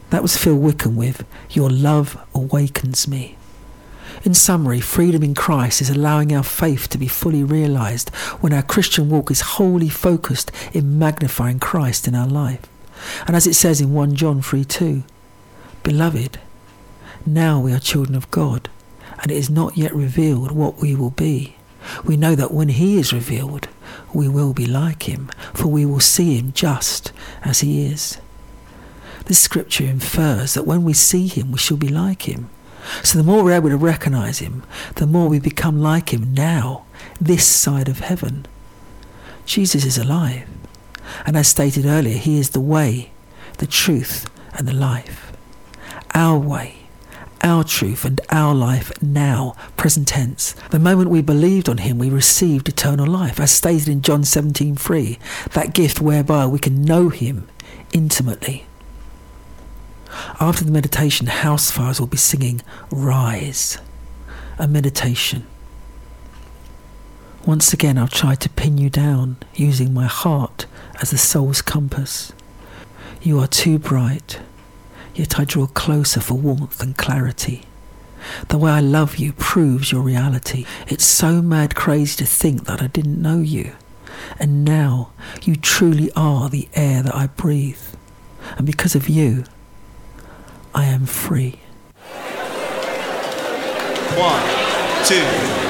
That was Phil Wickham with Your Love Awakens Me. In summary, freedom in Christ is allowing our faith to be fully realised when our Christian walk is wholly focused in magnifying Christ in our life. And as it says in 1 John 3:2, Beloved, now we are children of God, and it is not yet revealed what we will be. We know that when he is revealed, we will be like him, for we will see him just as he is. This scripture infers that when we see him, we shall be like him. So the more we're able to recognise him, the more we become like him now, this side of heaven. Jesus is alive, and as stated earlier, he is the way, the truth, and the life. Our way, our truth, and our life now, present tense. The moment we believed on him, we received eternal life, as stated in John 17:3, that gift whereby we can know him intimately. After the meditation, house fires will be singing Rise, a meditation. Once again, I'll try to pin you down using my heart as the soul's compass. You are too bright, yet I draw closer for warmth and clarity. The way I love you proves your reality. It's so mad crazy to think that I didn't know you. And now you truly are the air that I breathe. And because of you, I am free. 1, 2